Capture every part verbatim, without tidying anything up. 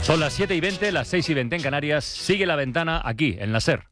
Son las siete y veinte, las seis y veinte en Canarias. Sigue La Ventana aquí, en la SER.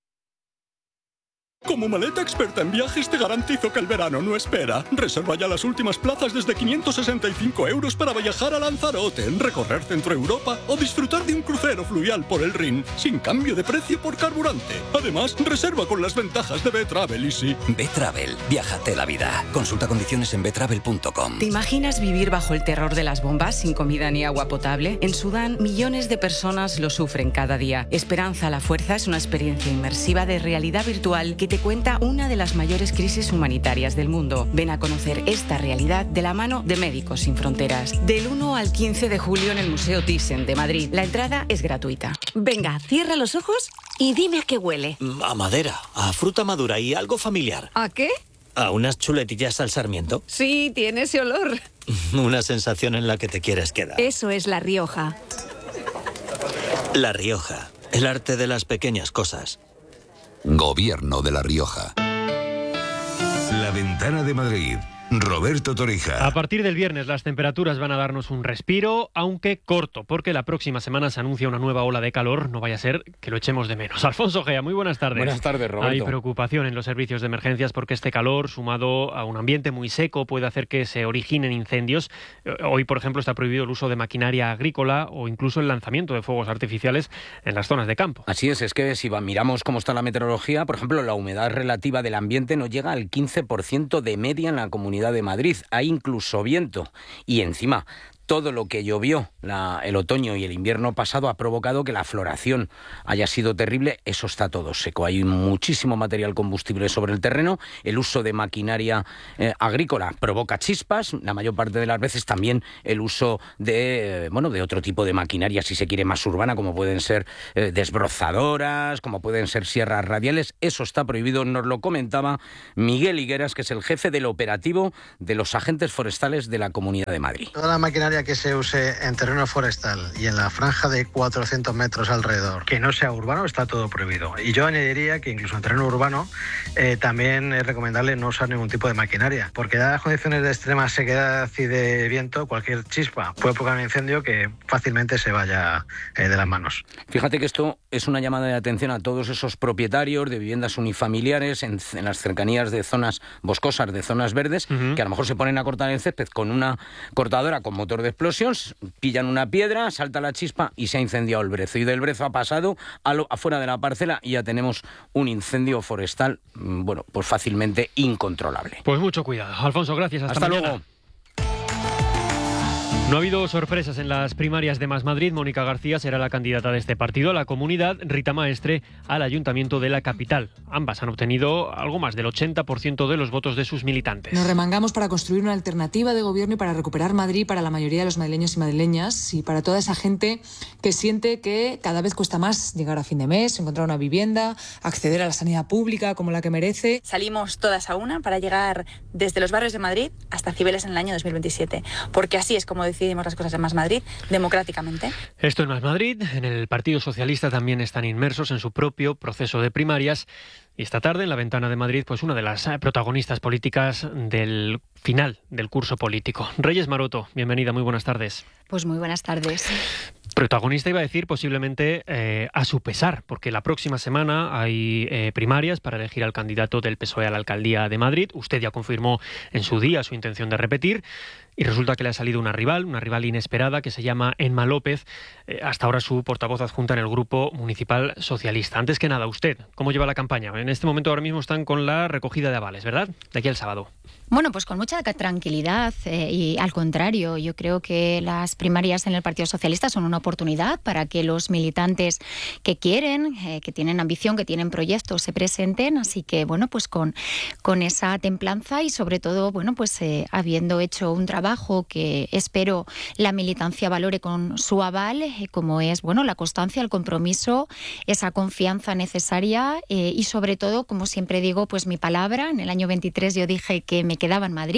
Como maleta experta en viajes te garantizo que el verano no espera. Reserva ya las últimas plazas desde quinientos sesenta y cinco euros para viajar a Lanzarote, recorrer Centro Europa o disfrutar de un crucero fluvial por el Rin, sin cambio de precio por carburante. Además, reserva con las ventajas de B-Travel Easy. B-Travel, viájate la vida. Consulta condiciones en b travel punto com. ¿Te imaginas vivir bajo el terror de las bombas sin comida ni agua potable? En Sudán, millones de personas lo sufren cada día. Esperanza a la Fuerza es una experiencia inmersiva de realidad virtual que te cuenta una de las mayores crisis humanitarias del mundo. Ven a conocer esta realidad de la mano de Médicos Sin Fronteras. Del uno al quince de julio en el Museo Thyssen de Madrid. La entrada es gratuita. Venga, cierra los ojos y dime a qué huele. A madera, a fruta madura y algo familiar. ¿A qué? A unas chuletillas al sarmiento. Sí, tiene ese olor. Una sensación en la que te quieres quedar. Eso es La Rioja. La Rioja, el arte de las pequeñas cosas. Gobierno de La Rioja. La Ventana de Madrid. Roberto Torija. A partir del viernes las temperaturas van a darnos un respiro, aunque corto, porque la próxima semana se anuncia una nueva ola de calor, no vaya a ser que lo echemos de menos. Alfonso Gea, muy buenas tardes. Buenas tardes, Roberto. Hay preocupación en los servicios de emergencias porque este calor, sumado a un ambiente muy seco, puede hacer que se originen incendios. Hoy, por ejemplo, está prohibido el uso de maquinaria agrícola o incluso el lanzamiento de fuegos artificiales en las zonas de campo. Así es, es que si miramos cómo está la meteorología, por ejemplo, la humedad relativa del ambiente no llega al quince por ciento de media en la Comunidad de Madrid. Hay incluso viento y encima todo lo que llovió la, el otoño y el invierno pasado ha provocado que la floración haya sido terrible. Eso está todo seco. Hay muchísimo material combustible sobre el terreno. El uso de maquinaria eh, agrícola provoca chispas. La mayor parte de las veces también el uso de, eh, bueno, de otro tipo de maquinaria, si se quiere, más urbana, como pueden ser eh, desbrozadoras, como pueden ser sierras radiales. Eso está prohibido. Nos lo comentaba Miguel Higueras, que es el jefe del operativo de los agentes forestales de la Comunidad de Madrid. Toda la maquinaria que se use en terreno forestal y en la franja de cuatrocientos metros alrededor, que no sea urbano, está todo prohibido. Y yo añadiría que incluso en terreno urbano eh, también es recomendable no usar ningún tipo de maquinaria, porque dadas las condiciones de extrema sequedad y de viento, cualquier chispa puede provocar un incendio que fácilmente se vaya eh, de las manos. Fíjate que esto es una llamada de atención a todos esos propietarios de viviendas unifamiliares en, en las cercanías de zonas boscosas, de zonas verdes, uh-huh. que a lo mejor se ponen a cortar el césped con una cortadora con motor de explosión, pillan una piedra, salta la chispa y se ha incendiado el brezo. Y del brezo ha pasado a lo, afuera de la parcela y ya tenemos un incendio forestal, bueno, pues fácilmente incontrolable. Pues mucho cuidado. Alfonso, gracias. Hasta, Hasta mañana. luego. No ha habido sorpresas en las primarias de Más Madrid. Mónica García será la candidata de este partido a la comunidad, Rita Maestre al ayuntamiento de la capital. Ambas han obtenido algo más del ochenta por ciento de los votos de sus militantes. Nos remangamos para construir una alternativa de gobierno y para recuperar Madrid para la mayoría de los madrileños y madrileñas y para toda esa gente que siente que cada vez cuesta más llegar a fin de mes, encontrar una vivienda, acceder a la sanidad pública como la que merece. Salimos todas a una para llegar desde los barrios de Madrid hasta Cibeles en el año dos mil veintisiete, porque así es como decidimos las cosas en Más Madrid, democráticamente. Esto en Más Madrid. En el Partido Socialista también están inmersos en su propio proceso de primarias. Y esta tarde, en La Ventana de Madrid, pues una de las protagonistas políticas del final del curso político. Reyes Maroto, bienvenida, muy buenas tardes. Pues muy buenas tardes. Protagonista, iba a decir, posiblemente eh, a su pesar, porque la próxima semana hay eh, primarias para elegir al candidato del P S O E a la alcaldía de Madrid. Usted ya confirmó en su día su intención de repetir. Y resulta que le ha salido una rival, una rival inesperada que se llama Emma López, eh, hasta ahora su portavoz adjunta en el Grupo Municipal Socialista. Antes que nada, usted, ¿cómo lleva la campaña? En este momento ahora mismo están con la recogida de avales, ¿verdad? De aquí al sábado. Bueno, pues con mucha tranquilidad eh, y al contrario, yo creo que las primarias en el Partido Socialista son una oportunidad para que los militantes que quieren, eh, que tienen ambición, que tienen proyectos, se presenten. Así que, bueno, pues con, con esa templanza y sobre todo, bueno, pues eh, habiendo hecho un trabajo que espero la militancia valore con su aval, eh, como es, bueno, la constancia, el compromiso, esa confianza necesaria eh, y sobre todo, como siempre digo, pues mi palabra. En el año veintitrés yo dije que me me quedaba en Madrid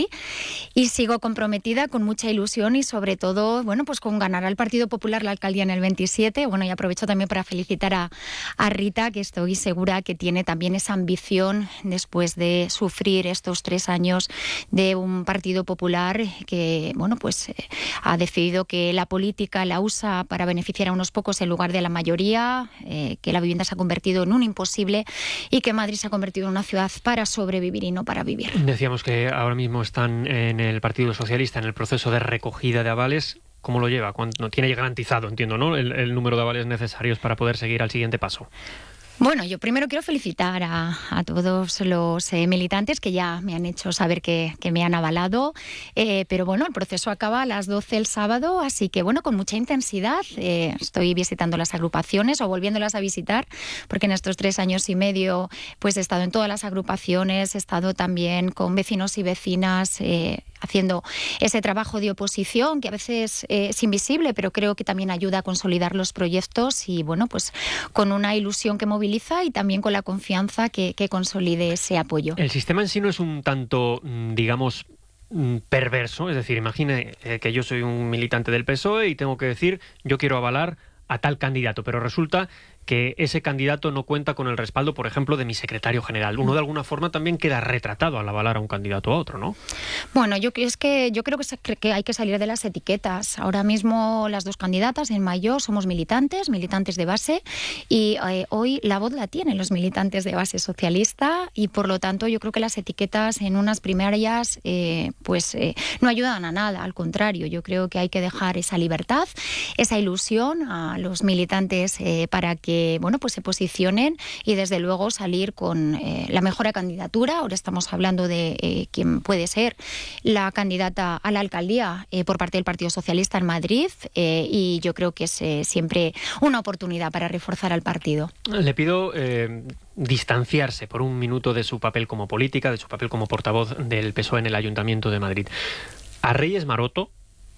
y sigo comprometida con mucha ilusión y sobre todo, bueno, pues con ganar al Partido Popular la alcaldía en el veintisiete. Bueno, y aprovecho también para felicitar a, a Rita, que estoy segura que tiene también esa ambición después de sufrir estos tres años de un Partido Popular que, bueno, pues eh, ha decidido que la política la usa para beneficiar a unos pocos en lugar de la mayoría, eh, que la vivienda se ha convertido en un imposible y que Madrid se ha convertido en una ciudad para sobrevivir y no para vivir. Decíamos que ahora mismo están en el Partido Socialista en el proceso de recogida de avales. ¿Cómo lo lleva? ¿Cuánto tiene garantizado, entiendo, ¿no?, el, el número de avales necesarios para poder seguir al siguiente paso? Bueno, yo primero quiero felicitar a, a todos los eh, militantes que ya me han hecho saber que, que me han avalado, eh, pero bueno, el proceso acaba a las doce el sábado, así que bueno, con mucha intensidad eh, estoy visitando las agrupaciones o volviéndolas a visitar, porque en estos tres años y medio pues he estado en todas las agrupaciones, he estado también con vecinos y vecinas eh, haciendo ese trabajo de oposición que a veces eh, es invisible, pero creo que también ayuda a consolidar los proyectos y bueno, pues con una ilusión que moviliza y también con la confianza que, que consolide ese apoyo. El sistema en sí no es un tanto, digamos, perverso, es decir, imagine eh, que yo soy un militante del P S O E y tengo que decir, yo quiero avalar a tal candidato, pero resulta que ese candidato no cuenta con el respaldo, por ejemplo, de mi secretario general. Uno de alguna forma también queda retratado al avalar a un candidato a otro, ¿no? Bueno, yo es que yo creo que, se, que hay que salir de las etiquetas. Ahora mismo las dos candidatas, en mayo, somos militantes, militantes de base, y eh, hoy la voz la tienen los militantes de base socialista, y por lo tanto yo creo que las etiquetas en unas primarias eh, pues eh, no ayudan a nada, al contrario, yo creo que hay que dejar esa libertad, esa ilusión a los militantes eh, para que bueno, pues se posicionen y desde luego salir con eh, la mejor candidatura. Ahora estamos hablando de eh, quién puede ser la candidata a la alcaldía eh, por parte del Partido Socialista en Madrid eh, y yo creo que es eh, siempre una oportunidad para reforzar al partido. Le pido eh, distanciarse por un minuto de su papel como política, de su papel como portavoz del P S O E en el Ayuntamiento de Madrid. A Reyes Maroto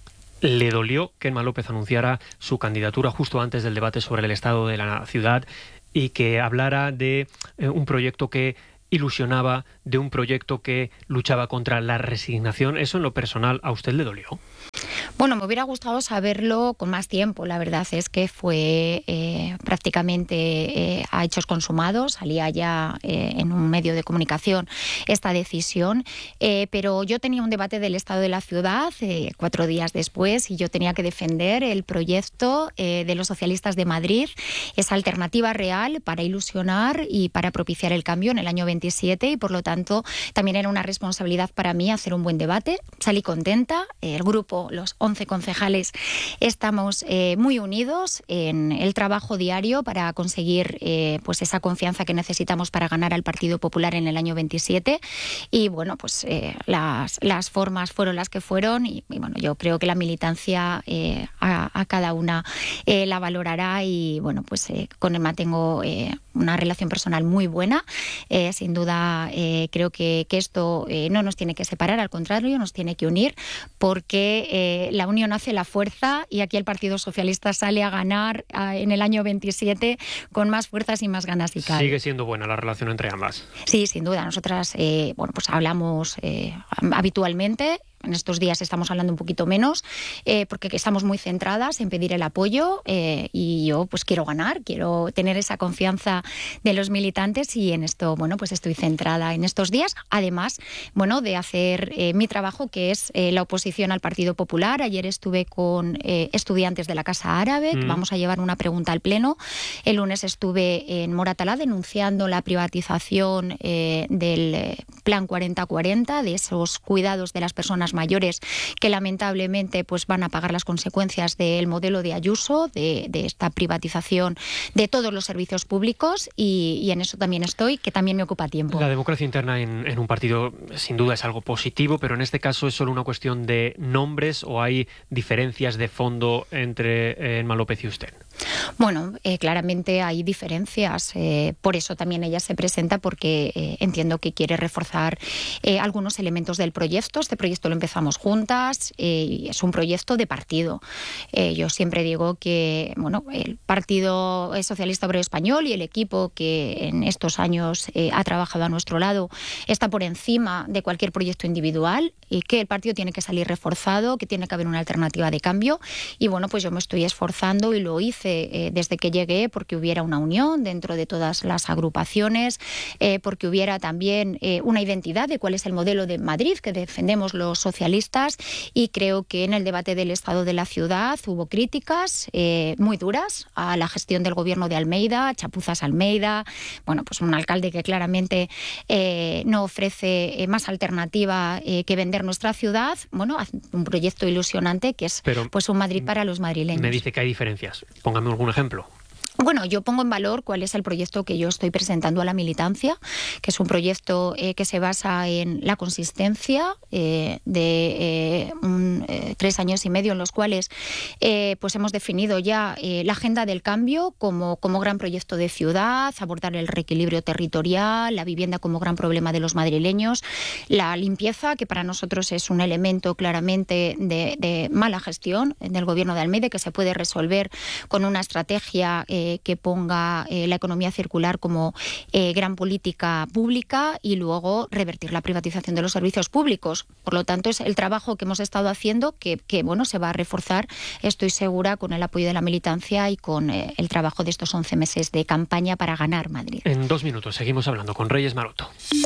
le dolió que Emma López anunciara su candidatura justo antes del debate sobre el estado de la ciudad y que hablara de eh, un proyecto que ilusionaba, de un proyecto que luchaba contra la resignación. ¿Eso en lo personal a usted le dolió? Bueno, me hubiera gustado saberlo con más tiempo. La verdad es que fue eh, prácticamente eh, a hechos consumados. Salía ya eh, en un medio de comunicación esta decisión. Eh, pero yo tenía un debate del estado de la ciudad eh, cuatro días después y yo tenía que defender el proyecto eh, de los socialistas de Madrid, esa alternativa real para ilusionar y para propiciar el cambio en el año veintisiete y por lo tanto también era una responsabilidad para mí hacer un buen debate. Salí contenta. El grupo, los once concejales, estamos eh, muy unidos en el trabajo diario para conseguir eh, pues esa confianza que necesitamos para ganar al Partido Popular en el año veintisiete y bueno, pues eh, las, las formas fueron las que fueron y, y bueno, yo creo que la militancia eh, a, a cada una eh, la valorará y bueno, pues eh, con Emma tengo eh, una relación personal muy buena. Eh, sin duda eh, creo que, que esto eh, no nos tiene que separar, al contrario, nos tiene que unir porque eh, la unión hace la fuerza y aquí el Partido Socialista sale a ganar a, en el año veintisiete con más fuerzas y más ganas y cabe. Sigue siendo buena la relación entre ambas. Sí, sin duda. Nosotras eh, bueno, pues hablamos eh, habitualmente. En estos días estamos hablando un poquito menos eh, porque estamos muy centradas en pedir el apoyo eh, y yo pues quiero ganar, quiero tener esa confianza de los militantes y en esto, bueno, pues estoy centrada en estos días. Además, bueno, de hacer eh, mi trabajo que es eh, la oposición al Partido Popular. Ayer estuve con eh, estudiantes de la Casa Árabe, mm. que vamos a llevar una pregunta al Pleno. El lunes estuve en Moratalá denunciando la privatización eh, del Plan cuarenta cuarenta, de esos cuidados de las personas mayores que lamentablemente pues van a pagar las consecuencias del modelo de Ayuso, de, de esta privatización de todos los servicios públicos y, y en eso también estoy, que también me ocupa tiempo. La democracia interna en, en un partido sin duda es algo positivo, pero en este caso es solo una cuestión de nombres o hay diferencias de fondo entre Emma López y usted. Bueno, eh, claramente hay diferencias. Eh, por eso también ella se presenta, porque eh, entiendo que quiere reforzar eh, algunos elementos del proyecto. Este proyecto lo empezamos juntas eh, y es un proyecto de partido. Eh, yo siempre digo que bueno, el Partido Socialista Obrero Español y el equipo que en estos años eh, ha trabajado a nuestro lado está por encima de cualquier proyecto individual y que el partido tiene que salir reforzado, que tiene que haber una alternativa de cambio. Y bueno, pues yo me estoy esforzando y lo hice eh, desde que llegué, porque hubiera una unión dentro de todas las agrupaciones, eh, porque hubiera también eh, una identidad de cuál es el modelo de Madrid que defendemos los socialistas. Y creo que en el debate del estado de la ciudad hubo críticas eh, muy duras a la gestión del gobierno de Almeida, chapuzas Almeida, bueno, pues un alcalde que claramente eh, no ofrece eh, más alternativa eh, que vender nuestra ciudad. Bueno, un proyecto ilusionante que es Pero, pues un Madrid para los madrileños. Me dice que hay diferencias. Póngame algún ejemplo. Bueno, yo pongo en valor cuál es el proyecto que yo estoy presentando a la militancia, que es un proyecto eh, que se basa en la consistencia eh, de eh, un, eh, tres años y medio en los cuales eh, pues hemos definido ya eh, la agenda del cambio como, como gran proyecto de ciudad, abordar el reequilibrio territorial, la vivienda como gran problema de los madrileños, la limpieza, que para nosotros es un elemento claramente de, de mala gestión del gobierno de Almeida, que se puede resolver con una estrategia eh, que ponga eh, la economía circular como eh, gran política pública, y luego revertir la privatización de los servicios públicos. Por lo tanto, es el trabajo que hemos estado haciendo que, que bueno, se va a reforzar, estoy segura, con el apoyo de la militancia y con eh, el trabajo de estos once meses de campaña para ganar Madrid. En dos minutos seguimos hablando con Reyes Maroto.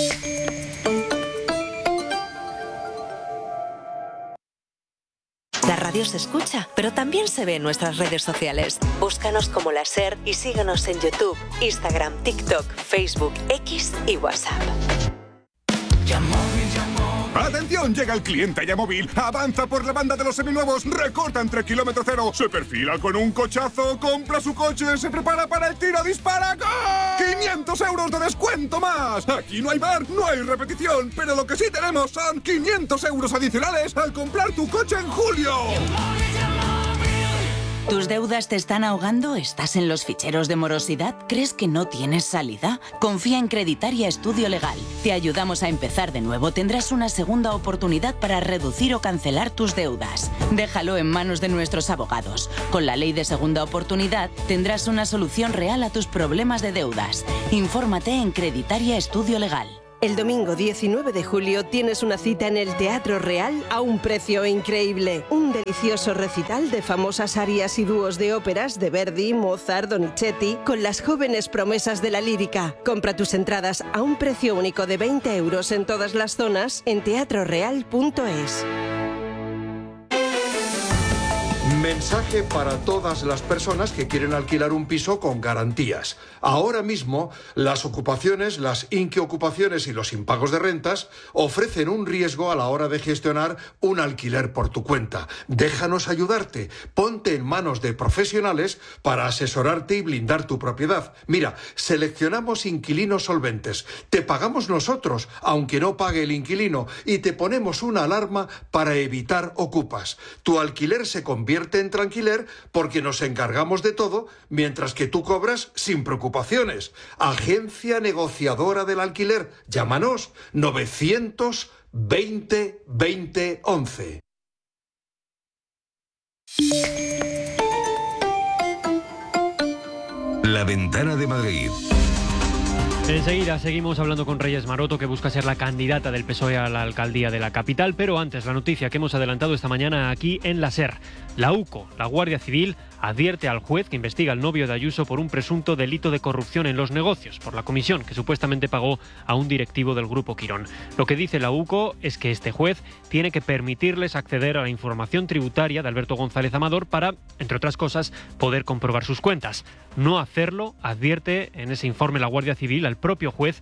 La radio se escucha, pero también se ve en nuestras redes sociales. Búscanos como La SER y síguenos en YouTube, Instagram, TikTok, Facebook, X y WhatsApp. ¡Atención! Llega el cliente Yamóvil. Avanza por la banda de los seminuevos. Recorta entre kilómetro cero. Se perfila con un cochazo. Compra su coche. Se prepara para el tiro. ¡Dispara! ¡Gol! ¡quinientos euros de descuento más! Aquí no hay bar, no hay repetición. Pero lo que sí tenemos son quinientos euros adicionales al comprar tu coche en julio. ¿Tus deudas te están ahogando? ¿Estás en los ficheros de morosidad? ¿Crees que no tienes salida? Confía en Creditaria Estudio Legal. Te ayudamos a empezar de nuevo. Tendrás una segunda oportunidad para reducir o cancelar tus deudas. Déjalo en manos de nuestros abogados. Con la ley de segunda oportunidad tendrás una solución real a tus problemas de deudas. Infórmate en Creditaria Estudio Legal. El domingo diecinueve de julio tienes una cita en el Teatro Real a un precio increíble. Un delicioso recital de famosas arias y dúos de óperas de Verdi, Mozart, Donizetti, con las jóvenes promesas de la lírica. Compra tus entradas a un precio único de veinte euros en todas las zonas en teatro real punto es. Mensaje para todas las personas que quieren alquilar un piso con garantías. Ahora mismo, las ocupaciones, las inquiocupaciones y los impagos de rentas ofrecen un riesgo a la hora de gestionar un alquiler por tu cuenta. Déjanos ayudarte. Ponte en manos de profesionales para asesorarte y blindar tu propiedad. Mira, seleccionamos inquilinos solventes. Te pagamos nosotros, aunque no pague el inquilino, y te ponemos una alarma para evitar ocupas. Tu alquiler se convierte en tranquiler porque nos encargamos de todo, mientras que tú cobras sin preocupaciones. Agencia negociadora del alquiler. Llámanos novecientos veinte veinte once. La Ventana de Madrid. Enseguida seguimos hablando con Reyes Maroto, que busca ser la candidata del P S O E a la alcaldía de la capital, pero antes la noticia que hemos adelantado esta mañana aquí en la SER. La UCO, la Guardia Civil, advierte al juez que investiga al novio de Ayuso por un presunto delito de corrupción en los negocios, por la comisión que supuestamente pagó a un directivo del Grupo Quirón. Lo que dice la UCO es que este juez tiene que permitirles acceder a la información tributaria de Alberto González Amador para, entre otras cosas, poder comprobar sus cuentas. No hacerlo, advierte en ese informe la Guardia Civil al propio juez,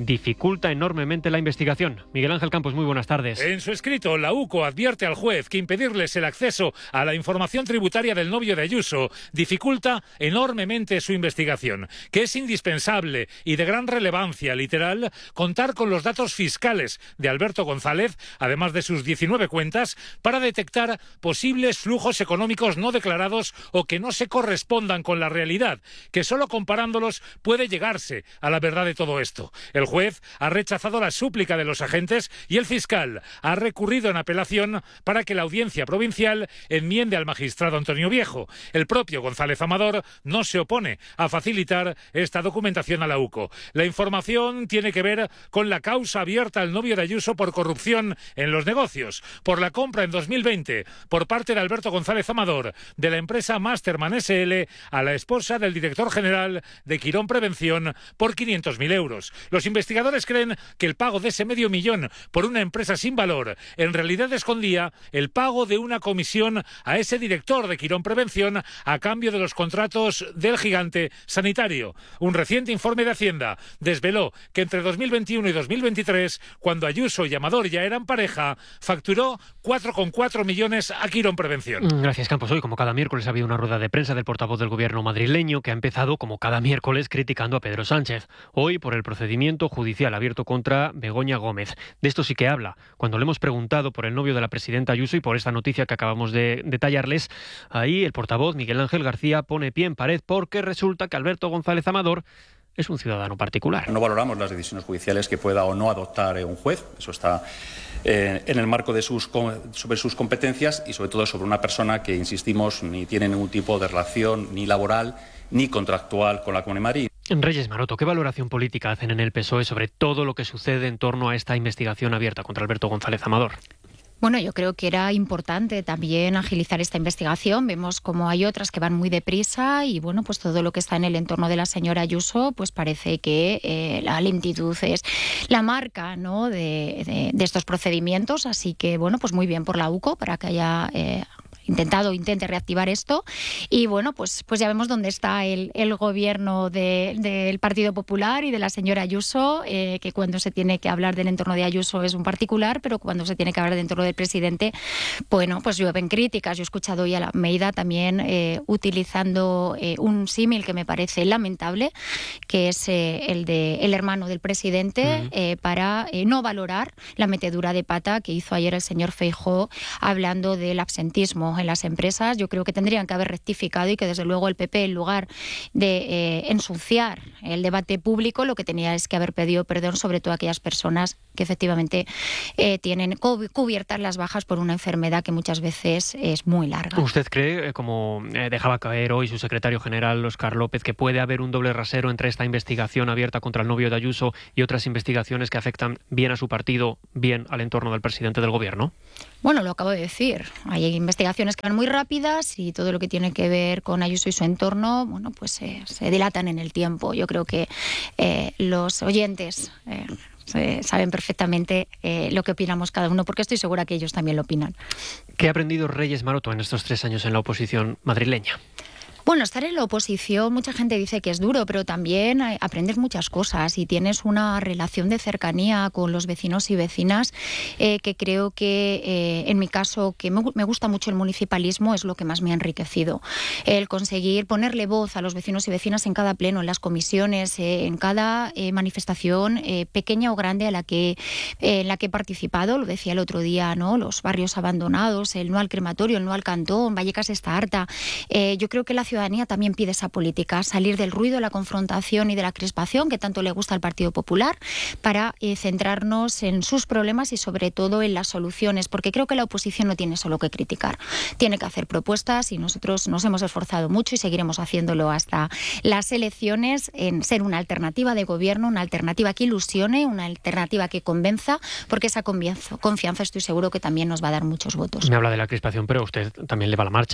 dificulta enormemente la investigación. Miguel Ángel Campos, muy buenas tardes. En su escrito, la UCO advierte al juez que impedirles el acceso a la información tributaria del novio de Ayuso dificulta enormemente su investigación, que es indispensable y de gran relevancia, literal, contar con los datos fiscales de Alberto González, además de sus diecinueve cuentas, para detectar posibles flujos económicos no declarados o que no se correspondan con la realidad, que solo comparándolos puede llegarse a la verdad de todo esto. El juez ha rechazado la súplica de los agentes y el fiscal ha recurrido en apelación para que la audiencia provincial enmiende al magistrado Antonio Viejo. El propio González Amador no se opone a facilitar esta documentación a la UCO. La información tiene que ver con la causa abierta al novio de Ayuso por corrupción en los negocios, por la compra en dos mil veinte por parte de Alberto González Amador de la empresa Masterman S L a la esposa del director general de Quirón Prevención por quinientos mil euros. Los investigadores creen que el pago de ese medio millón por una empresa sin valor en realidad escondía el pago de una comisión a ese director de Quirón Prevención a cambio de los contratos del gigante sanitario. Un reciente informe de Hacienda desveló que entre dos mil veintiuno y dos mil veintitrés, cuando Ayuso y Amador ya eran pareja, facturó cuatro coma cuatro millones a Quirón Prevención. Gracias, Campos. Hoy, como cada miércoles, ha habido una rueda de prensa del portavoz del gobierno madrileño que ha empezado, como cada miércoles, criticando a Pedro Sánchez. Hoy, por el procedimiento judicial abierto contra Begoña Gómez. De esto sí que habla. Cuando le hemos preguntado por el novio de la presidenta Ayuso y por esta noticia que acabamos de detallarles, ahí el portavoz Miguel Ángel García pone pie en pared porque resulta que Alberto González Amador es un ciudadano particular. No valoramos las decisiones judiciales que pueda o no adoptar un juez. Eso está eh, en el marco de sus, sobre sus competencias y sobre todo sobre una persona que, insistimos, ni tiene ningún tipo de relación ni laboral ni contractual con la Comunidad de Madrid. Reyes Maroto, ¿qué valoración política hacen en el P S O E sobre todo lo que sucede en torno a esta investigación abierta contra Alberto González Amador? Bueno, yo creo que era importante también agilizar esta investigación. Vemos como hay otras que van muy deprisa y, bueno, pues todo lo que está en el entorno de la señora Ayuso, pues parece que eh, la lentitud es la marca, ¿no?, de, de, de estos procedimientos. Así que, bueno, pues muy bien por la UCO para que haya Eh, intentado, intente reactivar esto y bueno, pues, pues ya vemos dónde está el, el gobierno de, del Partido Popular y de la señora Ayuso, eh, que cuando se tiene que hablar del entorno de Ayuso es un particular, pero cuando se tiene que hablar del entorno del presidente, bueno, pues llueven críticas. Yo he escuchado hoy a la Almeida también eh, utilizando eh, un símil que me parece lamentable, que es eh, el de el hermano del presidente, uh-huh. eh, para eh, no valorar la metedura de pata que hizo ayer el señor Feijóo hablando del absentismo en las empresas. Yo creo que tendrían que haber rectificado y que desde luego el P P, en lugar de eh, ensuciar el debate público, lo que tenía es que haber pedido perdón sobre todo a aquellas personas que efectivamente eh, tienen cubiertas las bajas por una enfermedad que muchas veces es muy larga. ¿Usted cree, como eh, dejaba caer hoy su secretario general, Óscar López, que puede haber un doble rasero entre esta investigación abierta contra el novio de Ayuso y otras investigaciones que afectan bien a su partido, bien al entorno del presidente del gobierno? Bueno, lo acabo de decir. Hay investigaciones que van muy rápidas y todo lo que tiene que ver con Ayuso y su entorno, bueno, pues eh, se dilatan en el tiempo. Yo creo que eh, los oyentes eh, saben perfectamente eh, lo que opinamos cada uno, porque estoy segura que ellos también lo opinan. ¿Qué ha aprendido Reyes Maroto en estos tres años en la oposición madrileña? Bueno, estar en la oposición, mucha gente dice que es duro, pero también aprendes muchas cosas y tienes una relación de cercanía con los vecinos y vecinas eh, que creo que, eh, en mi caso, que me, me gusta mucho el municipalismo, es lo que más me ha enriquecido. El conseguir ponerle voz a los vecinos y vecinas en cada pleno, en las comisiones, eh, en cada eh, manifestación, eh, pequeña o grande, a la que, eh, en la que he participado. Lo decía el otro día, ¿no? Los barrios abandonados, el no al crematorio, el no al cantón, Vallecas está harta. Eh, yo creo que la ciudadanía también pide esa política, salir del ruido, la confrontación y de la crispación que tanto le gusta al Partido Popular, para eh, centrarnos en sus problemas y sobre todo en las soluciones, porque creo que la oposición no tiene solo que criticar, tiene que hacer propuestas y nosotros nos hemos esforzado mucho y seguiremos haciéndolo hasta las elecciones en ser una alternativa de gobierno, una alternativa que ilusione, una alternativa que convenza, porque esa confianza estoy seguro que también nos va a dar muchos votos. Me habla de la crispación, pero usted también le va a la marcha.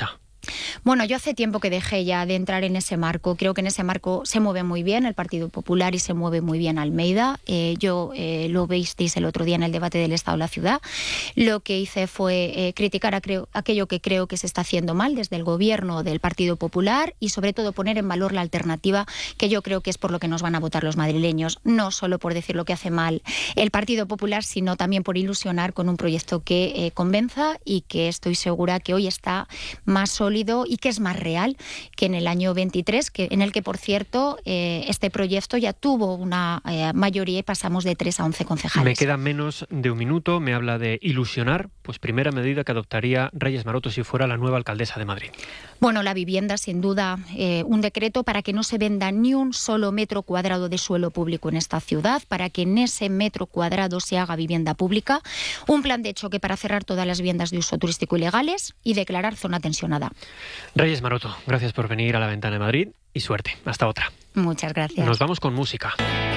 Bueno, yo hace tiempo que dejé ya de entrar en ese marco. Creo que en ese marco se mueve muy bien el Partido Popular y se mueve muy bien Almeida. Eh, yo eh, lo visteis el otro día en el debate del Estado de la Ciudad. Lo que hice fue eh, criticar a creo, aquello que creo que se está haciendo mal desde el gobierno del Partido Popular y sobre todo poner en valor la alternativa, que yo creo que es por lo que nos van a votar los madrileños. No solo por decir lo que hace mal el Partido Popular, sino también por ilusionar con un proyecto que eh, convenza y que estoy segura que hoy está más sólido y que es más real que en el año veintitrés, que, en el que, por cierto, eh, este proyecto ya tuvo una eh, mayoría y pasamos de tres a once concejales. Me queda menos de un minuto, me habla de ilusionar, pues primera medida que adoptaría Reyes Maroto si fuera la nueva alcaldesa de Madrid. Bueno, la vivienda, sin duda, eh, un decreto para que no se venda ni un solo metro cuadrado de suelo público en esta ciudad, para que en ese metro cuadrado se haga vivienda pública, un plan de choque para cerrar todas las viviendas de uso turístico ilegales y declarar zona tensionada. Reyes Maroto, gracias por venir a La Ventana de Madrid y suerte. Hasta otra. Muchas gracias. Nos vamos con música.